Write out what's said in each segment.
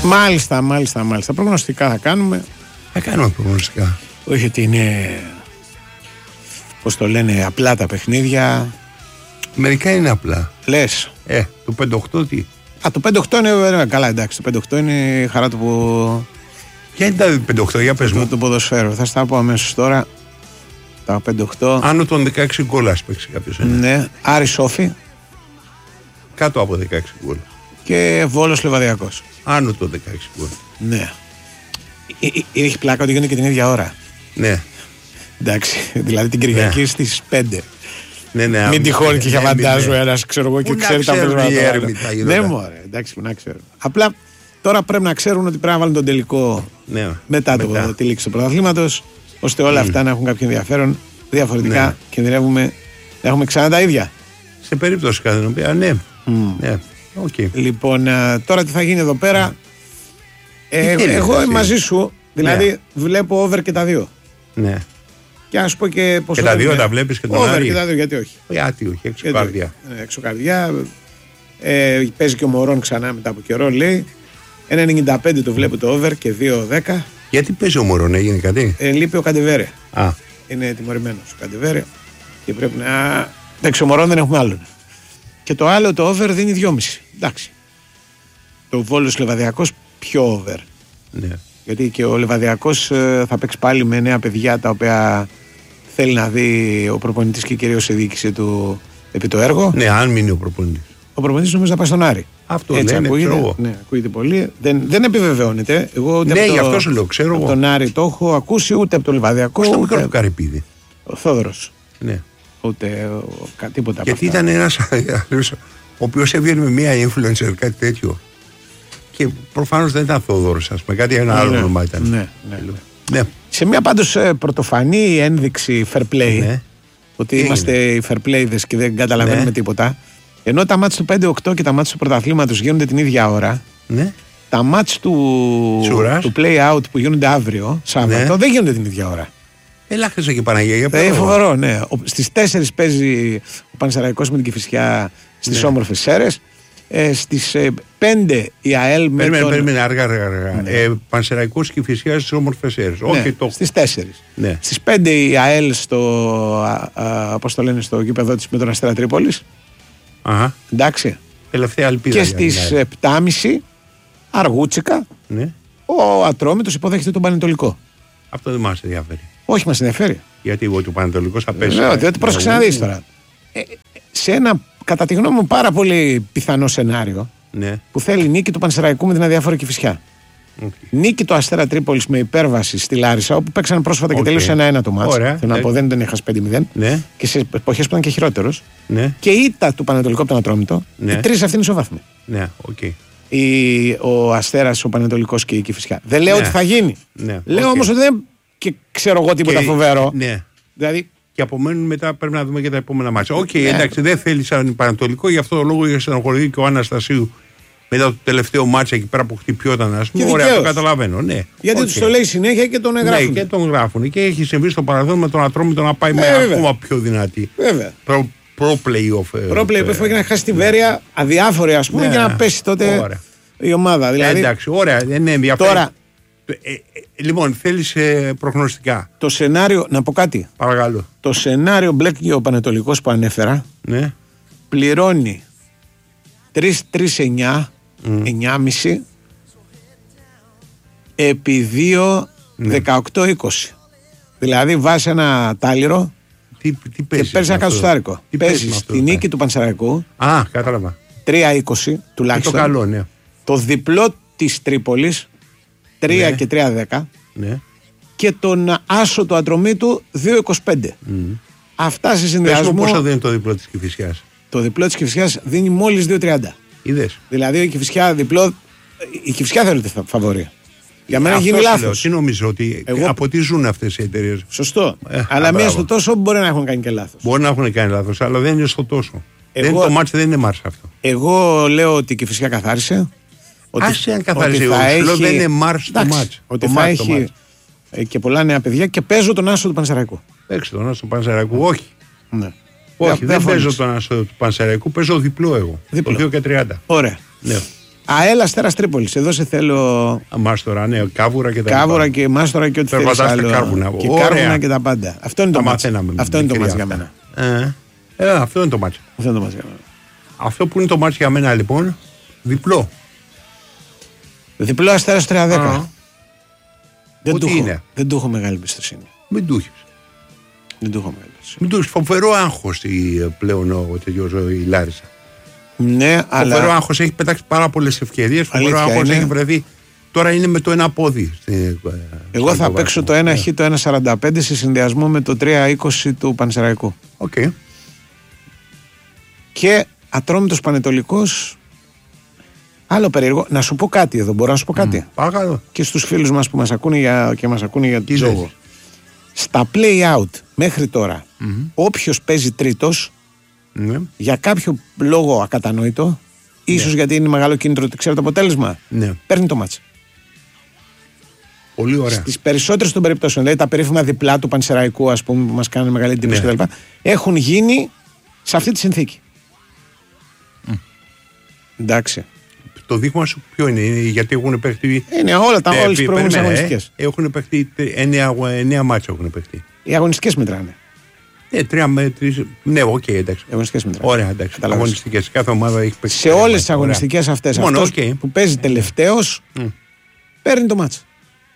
Μάλιστα. Προγνωστικά θα κάνουμε. Θα κάνουμε προγνωστικά. Όχι ότι είναι, πώς το λένε, απλά τα παιχνίδια. Μερικά είναι απλά. Λες. Το 5-8 τι. Το 5-8 είναι καλά, εντάξει. Το 5-8 είναι η χαρά του που. Ποια είναι τα 5-8, για πες μου. Το ποδοσφαίρου. Θα στα πω αμέσως τώρα. Τα 5-8. Άνω των 16 γκολ, ας παίξει κάποιος. Ναι. Άρη Σόφι. Κάτω από 16 γκολ. Και Βόλος Λεβαδιακός. Άνω των 16 γκολ. Ναι. Έχει πλάκα ότι γίνεται και την ίδια ώρα. Ναι. Εντάξει. Δηλαδή την Κυριακή στις 5. Ναι. Μην τυχόν και φαντάζω ένας, ξέρω εγώ, και ξέρει τα πράγματα. Ναι, μωρέ, εντάξει, που να ξέρουν. Απλά τώρα πρέπει να ξέρουν ότι πρέπει να βάλουν τον τελικό μετά τη λήξη του πρωταθλήματος, ώστε όλα αυτά να έχουν κάποιο ενδιαφέρον. Διαφορετικά κινδυνεύουμε να έχουμε ξανά τα ίδια. Σε περίπτωση κατά την οποία, ναι. Okay. Λοιπόν, τώρα τι θα γίνει εδώ πέρα. Εγώ είμαι μαζί σου, δηλαδή βλέπω over και τα δύο. Ναι. Και να σου πω και πόσο. Και τα δύο τα βλέπεις και τον Άρη. Και τα δύο, γιατί όχι. Γιατί όχι, έξω καρδιά. Έξω καρδιά. Παίζει και ο Μωρόν ξανά μετά από καιρό, λέει. 1,95 το βλέπω το over και 2,10. Γιατί παίζει ο Μωρόν, έγινε κάτι. Λείπει ο Καντεβέρε. Είναι τιμωρημένος ο Καντεβέρε. Και πρέπει να. Εντάξει, ο Μωρόν δεν έχουμε άλλον. Και το άλλο το over δίνει 2,5. Εντάξει. Το Βόλος Λεβαδιακός πιο over. Ναι. Γιατί και ο Λεβαδιακός θα παίξει πάλι με νέα παιδιά τα οποία θέλει να δει ο προπονητής και κυρίως η διοίκηση του επί το έργο. Ναι, αν μείνει ο προπονητής. Ο προπονητής νομίζω θα πάει στον Άρη. Αυτό έτσι λένε, ακούγεται. ξέρω. Ναι, ακούγεται πολύ. Δεν επιβεβαιώνεται. Εγώ ούτε ναι, γι' αυτό σου λέω, ξέρω εγώ. Από τον Άρη το έχω ακούσει, ούτε από τον Λεβαδιακό. Πώς το μικρό του Καρυπίδη. Ο Θόδωρος. Ναι. Ούτε τίποτα. Γιατί ήταν ένας ο οποίος έβγαινε με μία influencer, κάτι τέτοιο. Και προφανώς δεν ήταν Θόδωρος, ας πούμε, κάτι ένα άλλο όνομα ήταν. Ναι. Σε μια πάντως πρωτοφανή ένδειξη fair play, ότι είμαστε οι fair players και δεν καταλαβαίνουμε τίποτα, ενώ τα μάτς του 5-8 και τα μάτς του πρωταθλήματος γίνονται την ίδια ώρα, τα μάτς του play out που γίνονται αύριο, Σάββατο, δεν γίνονται την ίδια ώρα. Ελάχιστα και Παναγία, για παράδειγμα. Φοβερό, ναι. Στις 4 παίζει ο Πανσεραϊκός με την Κηφισιά στις όμορφες Σέρρες. Στις 5 η ΑΕΛ με Περίμενε αργά. Πανσεραϊκός και Κηφισιά στις όμορφες Σέρρες. Στις 4. Ναι. Στις 5 η ΑΕΛ στο γήπεδο της με τον Αστέρα Τρίπολης. Εντάξει. Τελευταία ελπίδα. Και στις 7.30 αργούτσικα ο Ατρόμητος υποδέχεται τον Πανετολικό. Αυτό δεν μας ενδιαφέρει. Όχι, μας ενδιαφέρει. Γιατί ο Πανετολικός θα πέσει. Διότι πρόσεξε να δεις τώρα. Σε ένα, κατά τη γνώμη μου, πάρα πολύ πιθανό σενάριο που θέλει νίκη του Πανσεραϊκού με την αδιάφορη Κηφισιά. Νίκη του Αστέρα Τρίπολης με υπέρβαση στη Λάρισα, όπου παίξαν πρόσφατα και τελείωσε 1-1 το μάτς. Θέλω να πω, δεν τον έχασε 5-0. Και σε εποχές που ήταν και χειρότερος. Και ήττα του Πανετολικού από τον Ατρόμητο. Οι τρεις αυτοί είναι ισοβάθμοι. Ο Αστέρας, ο Πανετολικός και η Κηφισιά. Δεν λέω ότι θα γίνει. Λέω όμως ότι δεν. Και ξέρω εγώ τίποτα φοβερό. Δηλαδή. Και απομένουν μετά πρέπει να δούμε και τα επόμενα μάτια. Εντάξει, δεν θέλει σαν Πανετολικό, γι' αυτό το λόγο για στενοχωρεί και ο Αναστασίου μετά το τελευταίο μάτσα εκεί πέρα που χτυπιόταν. Ας πούμε, ωραία, το καταλαβαίνω. Γιατί τους το λέει συνέχεια και τον γράφουν. Ναι, και τον γράφουν. Και έχει συμβεί στο παρελθόν με τον Ατρόμητο να πάει με ακόμα πιο δυνατή. Βέβαια. Προ-playoff. Προ-playoff που έχει να χάσει τη Βέρεια αδιάφορη, ας πούμε, για να πέσει τότε η ομάδα. Δηλαδή, εντάξει, ωραία, δεν ενδιαφέρει. Τώρα. Λοιπόν, θέλεις προγνωστικά. Το σενάριο, να πω κάτι. Παρακαλώ. Το σενάριο μπλέκει ο Πανετολικός που ανέφερα. Πληρώνει 3-3-9, 9,5 επί 2, 18-20. Δηλαδή βάζει ένα τάλιρο τι και παίζει ένα κατοστάρικο. Παίζει στη νίκη του Πανσεραϊκού. Κατάλαβα. 3-20 τουλάχιστον. Το καλό, ναι. Το διπλό της Τρίπολης 3 και 3-10. Και τον άσο του Ατρομήτου 2-25. Αυτά σε συνδυασμό. Πόσο δίνει το διπλό της Κηφισιάς? Το διπλό της Κηφισιάς δίνει μόλις 2,30. Είδες. Δηλαδή η Κηφισιά διπλό. Η Κηφισιά θεωρείται φαβορή. Για μένα γίνει λάθος. Τι νομίζω ότι από τι ζουν αυτές οι εταιρείες. Σωστό. Αλλά μία στο τόσο μπορεί να έχουν κάνει και λάθος. Μπορεί να έχουν κάνει λάθος, αλλά δεν είναι στο τόσο. Το μάτς δεν είναι μάτς αυτό. Εγώ λέω ότι η Κηφισιά καθάρισε. Άσε αν καθάρισε. Δεν είναι μάτς το μάτς. Ότι θα έχει και πολλά νέα παιδιά και παίζω τον άσο του Πανσεραϊκού. Παίξε τον άσο του Πανσεραϊκού, όχι. Ναι. Όχι, δεν παίζω τον άσο του Πανσεραϊκού, παίζω διπλό εγώ. Το 2 και 30. Ωραία. Ναι. ΑΕΛ Αστέρας Τρίπολης. Εδώ σε θέλω. Μάστορα, ναι, κάβουρα και τα πάντα. Κάβουρα και μάστορα και ό,τι θέλεις άλλο. Κάρβουνα. Και κάρβουνα και τα πάντα. Αυτό είναι το μάτς. Αυτό είναι το μάτς για μένα. Αυτό είναι το μάτς. Αυτό που είναι το μάτς για μένα λοιπόν, διπλό. Διπλό Αστέρας 3-10. Δεν του έχω μεγάλη εμπιστοσύνη. Μην του έχεις. Δεν του έχω μεγάλη εμπιστοσύνη. Μην του έχεις. Φοβερό άγχος πλέον η Λάρισα. Ναι, αλλά. Φοβερό άγχος, έχει πετάξει πάρα πολλές ευκαιρίες. Φοβερό άγχος, έχει βρεθεί. Τώρα είναι με το ένα πόδι. Εγώ θα παίξω το 1 χ, το 1,45 σε συνδυασμό με το 3,20 του Πανσεραϊκού. Okay. Και Ατρόμητος Πανετολικός. Άλλο περίεργο. Να σου πω κάτι εδώ. Μπορώ να σου πω κάτι. Παρακαλώ. Και στους φίλους μας που μας ακούνε για τον τζόγο. Στα play-out μέχρι τώρα, όποιος παίζει τρίτος, για κάποιο λόγο ακατανόητο, ίσως γιατί είναι μεγάλο κίνητρο ότι ξέρει το αποτέλεσμα, παίρνει το μάτς. Πολύ ωραία. Στις περισσότερες των περιπτώσεων, δηλαδή τα περίφημα διπλά του Πανσεραϊκού, ας πούμε, που μας κάνουν μεγάλη εντύπωση κτλ., έχουν γίνει σε αυτή τη συνθήκη. Εντάξει. Το δείγμα σου ποιο είναι, γιατί έχουν παιχτεί. Είναι όλες τις προηγούμενες αγωνιστικές. Έχουν παιχτεί 9 μάτσα έχουν παιχτεί. Οι αγωνιστικές μετράνε. 3 με 3. Ναι, οκ, εντάξει. Οι αγωνιστικές μετράνε. Ωραία, εντάξει. Αγωνιστικές. Κάθε ομάδα έχει παιχτεί. Σε όλες τις αγωνιστικές αυτές, αυτός που παίζει τελευταίος παίρνει το μάτσα.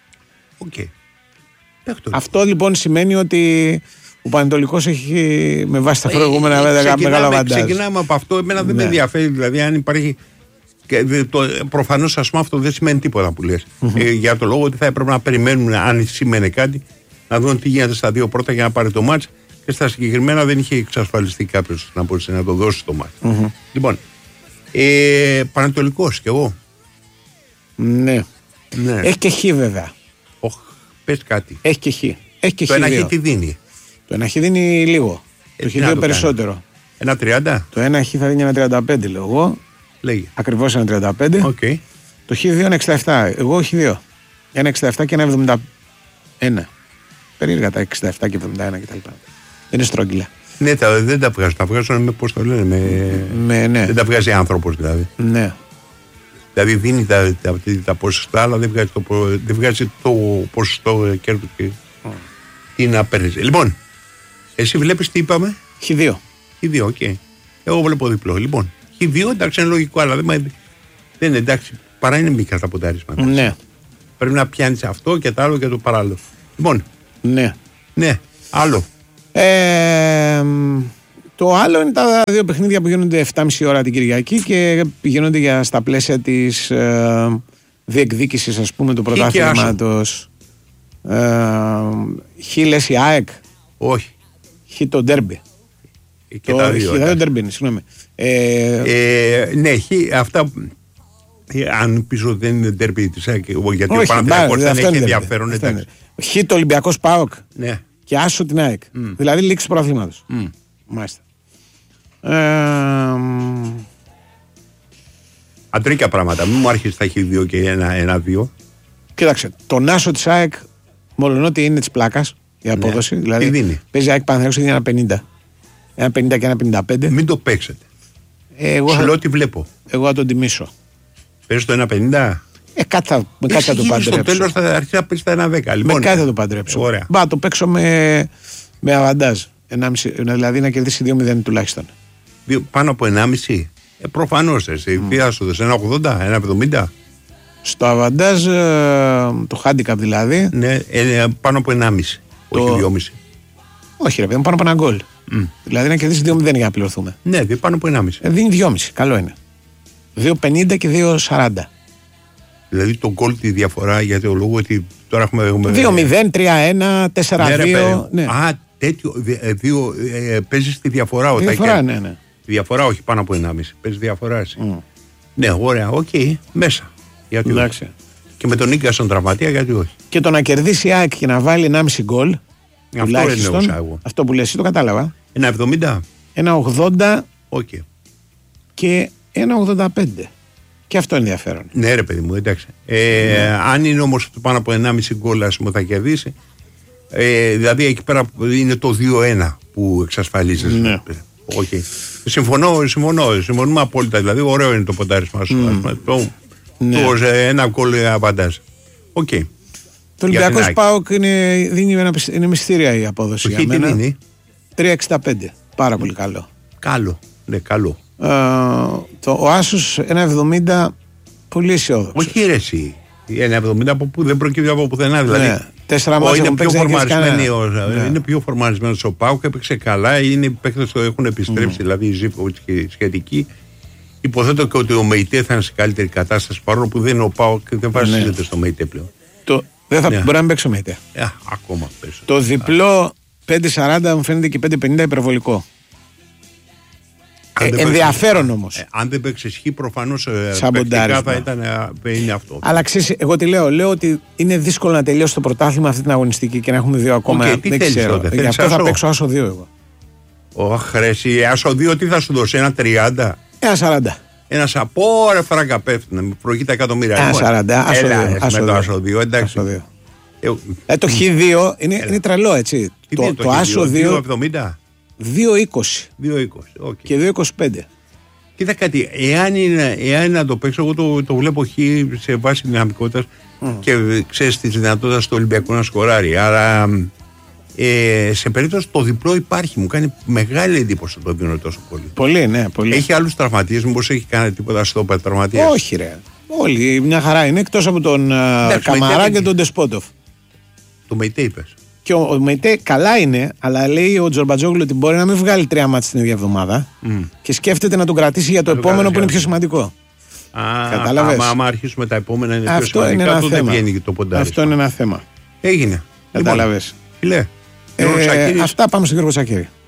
Αυτό λοιπόν σημαίνει ότι ο Πανετολικός έχει με βάση τα προηγούμενα μεγάλα βαντάζ. Ξεκινάμε από αυτό. Εμένα δεν με ενδιαφέρει, δηλαδή αν υπάρχει. Προφανώς ας πούμε αυτό δεν σημαίνει τίποτα που λες. Για το λόγο ότι θα έπρεπε να περιμένουν, αν σημαίνει κάτι, να δουν τι γίνεται στα δύο πρώτα για να πάρει το μάτς, και στα συγκεκριμένα δεν είχε εξασφαλιστεί κάποιος να μπορέσει να το δώσει το μάτς. Λοιπόν, Πανετολικός κι εγώ. Ναι. Έχει και χ βέβαια. Πες κάτι. Έχει και χ. Το ένα χ τι δίνει? Το ένα χ δίνει λίγο. Το χ δίνει περισσότερο. 1,30. Το ένα χ θα δίνει 1,35 λέω εγώ. Λέγει. Ακριβώς 1,35. Okay. Το χ2 είναι 67. Εγώ χ2. 1,67 και 1,71. Περίεργα τα 67 και 71 κτλ. Δεν είναι στρόγγυλα. Ναι, δεν τα βγάζουν. Τα βγάζουν με, πώς το λένε, ναι. Δεν τα βγάζει άνθρωπος δηλαδή. Ναι. Δηλαδή δίνει τα ποσοστά, αλλά δεν βγάζει το ποσοστό κέρδου και τι να παίρνει. Λοιπόν, εσύ βλέπεις τι είπαμε? Χ2. Χ2, οκ. Εγώ βλέπω διπλό. Λοιπόν, Χ2 εντάξει είναι λογικό, αλλά δεν είναι εντάξει. Παρά είναι μικρά τα ποντάρισμένα. Ναι. Πρέπει να πιάνεις αυτό και το άλλο και το παράλληλο. Λοιπόν. Ναι. Άλλο. Το άλλο είναι τα δύο παιχνίδια που γίνονται 7,5 ώρα την Κυριακή και γίνονται στα πλαίσια της διεκδίκησης, ας πούμε, του πρωταθλήματος. Χ λες η ΑΕΚ? Όχι. Χ το ντέρμπι. Και τα δύο. Το ντέρμπι είναι, συγγνώμη. Ναι, αυτά. Αν πεις ότι δεν είναι ντέρμπι της ΑΕΚ, γιατί ο Παναθηναϊκός δεν έχει ενδιαφέρον. Χ το Ολυμπιακός ΠΑΟΚ. Ναι. Και άσο την ΑΕΚ. Δηλαδή λήξη του πρωταθλήματος. Μάλιστα. Αντρίκια πράγματα. Μην μου άρχισε τα Χ2 και 1-2. Κοίταξε, τον άσο της ΑΕΚ, μόλον ότι είναι της πλάκας η απόδοση. Ναι. Δηλαδή, τι δίνει? Παίζει ΑΕΚ Παναθηναϊκός για 1,50. 1,50 και 1,55. Μην το παίξετε. Σου λέω τι βλέπω. Εγώ θα τον τιμήσω. Παίζει το 1,50. Κάτι θα το παντρέψω. Στο τέλος θα αρχίσει να παίζει τα 1,10. Λοιπόν, με κάτι θα το παντρέψω. Ωραία. Μπα, το παίξω με αβαντάζ. Δηλαδή να κερδίσει 2-0 τουλάχιστον. Πάνω από 1,5. Προφανώς εσύ. Τι θα σου δώσει, 1,80, 1,70. Στο αβαντάζ, το handicap δηλαδή. Ναι, πάνω από 1,5. Όχι 2,5. Όχι, ρε παιδί, πάνω από ένα γκολ. Δηλαδή να κερδίσει 2-0 για να πληρωθούμε. Ναι, πάνω από 1,5. Δίνει 2,5. Καλό είναι. 2,50 και 2,40. Δηλαδή το γκολ τη διαφορά, γιατί ο λόγο ότι τώρα έχουμε. 2-0, 3-1, 4-2. Ναι. Α, τέτοιο. Παίζει τη διαφορά όταν διαφορά, ναι. Τη διαφορά, όχι πάνω από 1,5. Παίζει διαφορά εσύ. Ναι, ωραία, οκ, μέσα. Γιατί όχι. Και με τον Ίγκασον τραυματία, γιατί όχι. Και το να κερδίσει η ΑΕΚ και να βάλει 1,5 γκολ. Αυτό εννοούσα εγώ. Αυτό που λες, το κατάλαβα. 1,70. 1,80. Okay. Και 1,85. Και αυτό είναι ενδιαφέρον. Ναι, ρε παιδί μου, εντάξει. Αν είναι όμως πάνω από 1,5 γκολ, ας πούμε, θα κερδίσει. Δηλαδή εκεί πέρα είναι το 2-1 που εξασφαλίζεις. Ναι. Okay. Συμφωνούμε απόλυτα. Δηλαδή, ωραίο είναι το ποντάρισμα σου. Ναι. Ένα γκολ αβαντάζ. Οκ. Το Ολυμπιακός ΠΑΟΚ είναι μυστήρια η απόδοση. Τι δίνει? 3,65. Πάρα πολύ καλό. Καλό. Ναι, καλό. Ο Άσος 1,70. Πολύ αισιόδοξο. Όχι ρε εσύ. 1,70 από πού δεν προκύπτει από πουθενά. Δηλαδή. Ναι. 4 μάτια είναι πιο φορμαρισμένος ο ΠΑΟΚ, έπαιξε καλά. Είναι οι παίκτες που έχουν επιστρέψει, δηλαδή η Ζήφκοβιτς και η σχετική. Υποθέτω και ότι ο Μεϊτέ θα είναι σε καλύτερη κατάσταση, παρόλο που δεν είναι ο ΠΑΟΚ και δεν βασίζεται στο Μεϊτέ πλέον. Δεν θα μπορεί να παίξει ο Μεϊτέ. Ακόμα περισσότερο. Το διπλό 5,40 μου φαίνεται και 5,50 υπερβολικό. Ενδιαφέρον όμως. Αν δεν παίξει ισχύ, προφανώς παικτικά θα είναι αυτό. Αλλά ξέρεις, εγώ τι λέω ότι είναι δύσκολο να τελειώσει το πρωτάθλημα αυτή την αγωνιστική και να έχουμε 2 ακόμα. Δεν ξέρω. Γι' αυτό θα παίξω άσο 2 εγώ. Χρέση, άσο 2 τι θα σου δώσει, 1,30? 1,40. Ένα απόρρε φράγκα πέφτουν, με προηγεί τα εκατομμύρια. 1,40. Με το άσο 2, εντάξει. Το Χ2 είναι τρελό, έτσι. Το άσο 2. 2,70. 2,20 και 2,25. Κοίτα κάτι, εάν είναι να το παίξω, εγώ το βλέπω Χ σε βάση δυναμικότητας και ξέρεις τη δυνατότητα του Ολυμπιακού να σκοράρει. Άρα σε περίπτωση το διπλό υπάρχει, μου κάνει μεγάλη εντύπωση το δίνω τόσο πολύ. Πολύ, ναι, πολύ. Έχει άλλους τραυματίες, μήπως έχει κάνει τίποτα στο τραυματίες? Όχι, ρε. Όλοι μια χαρά είναι, εκτός από τον Καμαρά και τον Ντεσπότοφ. Το Μεϊτέ είπες. Και ο Μεϊτέ καλά είναι, αλλά λέει ο Τζορμπατζόγλου ότι μπορεί να μην βγάλει 3 μάτς την ίδια εβδομάδα και σκέφτεται να τον κρατήσει για το επόμενο που είναι πιο σημαντικό. Κατάλαβες. Άμα αρχίσουμε τα επόμενα είναι πιο σημαντικά, τότε βγαίνει και το ποντάρι. Αυτό είναι ένα θέμα. Έγινε. Κατάλαβες. Λοιπόν, αυτά, πάμε στον Γιώργο Σακύρη.